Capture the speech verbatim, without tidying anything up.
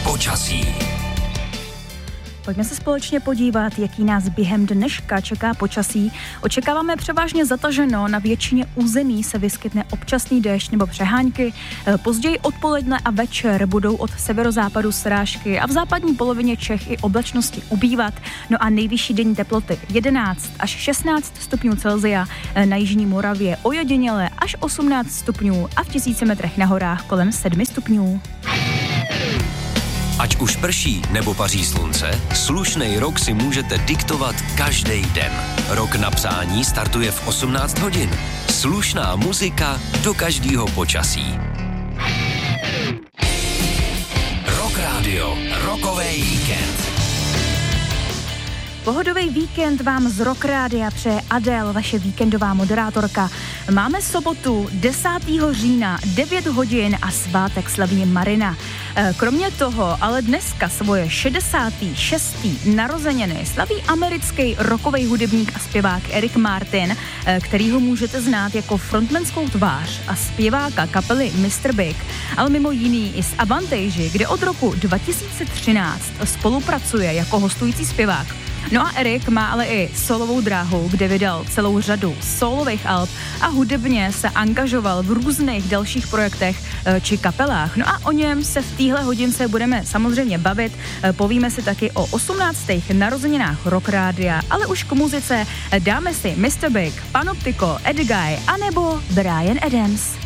počasí. Pojďme se společně podívat, jaký nás během dneška čeká počasí. Očekáváme převážně zataženo, na většině území se vyskytne občasný déšť nebo přehánky. Později odpoledne a večer budou od severozápadu srážky a v západní polovině Čech i oblačnosti ubývat. No a nejvyšší denní teploty jedenáct až šestnáct stupňů Celsia, na jižní Moravě ojediněle až osmnáct stupňů a v tisíci metrech na horách kolem sedm stupňů. Ať už prší nebo paří slunce, slušnej rok si můžete diktovat každý den. Rok na psání startuje v osmnáct hodin. Slušná muzika do každého počasí. Rock Radio, rokovej víkend. Pohodový víkend vám z Rock Rádia přeje Adél, vaše víkendová moderátorka. Máme sobotu desátého října, devět hodin a svátek slaví Marina. Kromě toho ale dneska svoje šedesátého šestého narozeniny slaví americký rockový hudebník a zpěvák Eric Martin, kterýho můžete znát jako frontmanskou tvář a zpěváka kapely mister Big, ale mimo jiný i s Avantage, kde od roku dva tisíce třináct spolupracuje jako hostující zpěvák. No a Eric má ale i solovou dráhu, kde vydal celou řadu solových alb a hudebně se angažoval v různých dalších projektech či kapelách. No a o něm se v téhle hodince budeme samozřejmě bavit. Povíme si taky o osmnáctých narozeninách Rock Rádia, ale už k muzice dáme si mister Big, Panoptiko, Eddie Guy anebo Bryan Adams.